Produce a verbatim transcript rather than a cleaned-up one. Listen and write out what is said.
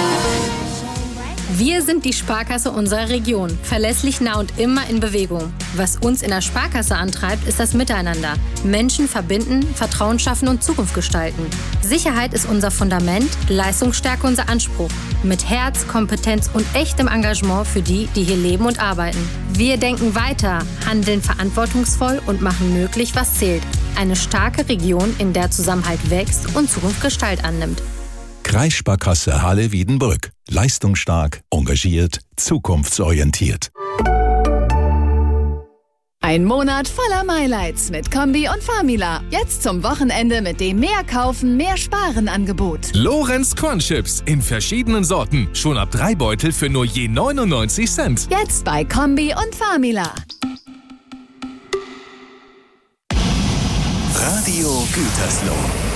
Wir sind die Sparkasse unserer Region, verlässlich, nah und immer in Bewegung. Was uns in der Sparkasse antreibt, ist das Miteinander. Menschen verbinden, Vertrauen schaffen und Zukunft gestalten. Sicherheit ist unser Fundament, Leistungsstärke unser Anspruch. Mit Herz, Kompetenz und echtem Engagement für die, die hier leben und arbeiten. Wir denken weiter, handeln verantwortungsvoll und machen möglich, was zählt. Eine starke Region, in der Zusammenhalt wächst und Zukunft Gestalt annimmt. Kreissparkasse Halle-Wiedenbrück. Leistungsstark, engagiert, zukunftsorientiert. Ein Monat voller Highlights mit Kombi und Famila. Jetzt zum Wochenende mit dem Mehr kaufen, mehr sparen Angebot. Lorenz Cornchips in verschiedenen Sorten. Schon ab drei Beutel für nur je neunundneunzig Cent. Jetzt bei Kombi und Famila. Radio Gütersloh.